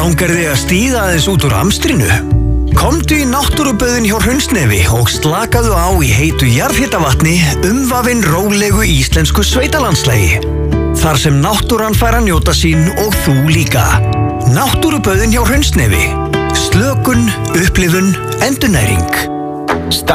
Langar þig að stíga aðeins út úr amstrinu? Komdu í náttúruböðin hjá Hraunsnefi og slakaðu á í heitu jarðhitavatni umvafin rólegu íslensku sveitalandslægi. Þar sem náttúran fær að njóta sín og þú líka. Náttúruböðin hjá Hraunsnefi. Slökun, upplifun, endurnæring.